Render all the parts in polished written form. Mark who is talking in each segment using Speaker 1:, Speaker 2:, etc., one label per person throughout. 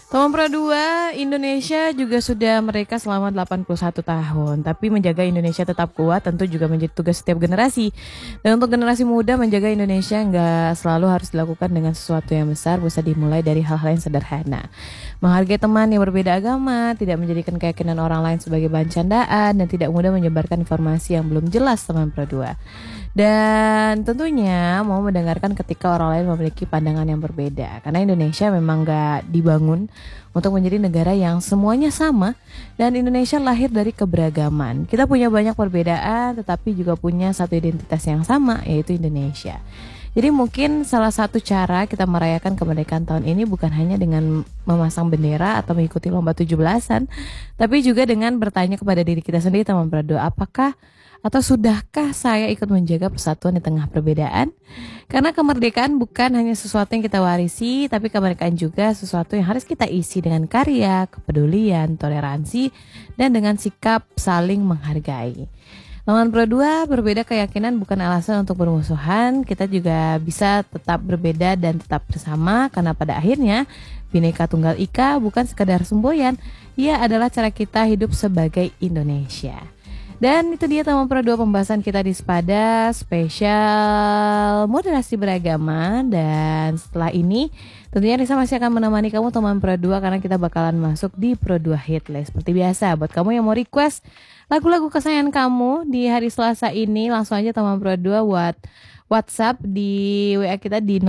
Speaker 1: Teman Pro 2, Indonesia juga sudah mereka selama 81 tahun. Tapi menjaga Indonesia tetap kuat tentu juga menjadi tugas setiap generasi. Dan untuk generasi muda, menjaga Indonesia nggak selalu harus dilakukan dengan sesuatu yang besar, bisa dimulai dari hal-hal yang sederhana. Menghargai teman yang berbeda agama, tidak menjadikan keyakinan orang lain sebagai bahan candaan, dan tidak mudah menyebarkan informasi yang belum jelas, teman Pro 2. Dan tentunya mau mendengarkan ketika orang lain memiliki pandangan yang berbeda. Karena Indonesia memang gak dibangun untuk menjadi negara yang semuanya sama. Dan Indonesia lahir dari keberagaman. Kita punya banyak perbedaan tetapi juga punya satu identitas yang sama, yaitu Indonesia. Jadi mungkin salah satu cara kita merayakan kemerdekaan tahun ini bukan hanya dengan memasang bendera atau mengikuti lomba 17-an, tapi juga dengan bertanya kepada diri kita sendiri, teman Prado, apakah atau sudahkah saya ikut menjaga persatuan di tengah perbedaan? Karena kemerdekaan bukan hanya sesuatu yang kita warisi, tapi kemerdekaan juga sesuatu yang harus kita isi dengan karya, kepedulian, toleransi, dan dengan sikap saling menghargai. Lawan Pro 2, berbeda keyakinan bukan alasan untuk bermusuhan. Kita juga bisa tetap berbeda dan tetap bersama, karena pada akhirnya Bhinneka Tunggal Ika bukan sekadar semboyan, ia adalah cara kita hidup sebagai Indonesia. Dan itu dia teman Pro 2 pembahasan kita di Sepada spesial moderasi beragama. Dan setelah ini tentunya Risa masih akan menemani kamu teman Pro 2, karena kita bakalan masuk di Pro 2 Hitlist. Seperti biasa, buat kamu yang mau request lagu-lagu kesayangan kamu di hari Selasa ini, langsung aja teman Pro 2 buat WhatsApp di WA kita di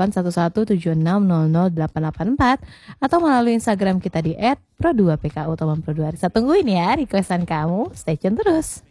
Speaker 1: 081176000884 atau melalui Instagram kita di @pro2pku teman Pro 2. Risa tungguin ya requestan kamu. Stay tune terus.